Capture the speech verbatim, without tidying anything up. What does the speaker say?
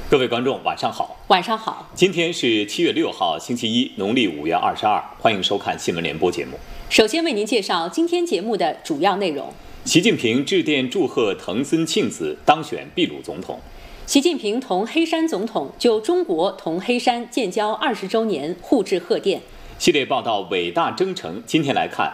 各位观众，晚上好。 晚上好。 今天是七月六号，星期一，农历五月二十二。欢迎收看新闻联播节目。 首先为您介绍今天节目的主要内容。 习近平致电祝贺藤森庆子当选秘鲁总统。 习近平同黑山总统就中国同黑山建交二十周年互致贺电。 系列报道《伟大征程》，今天来看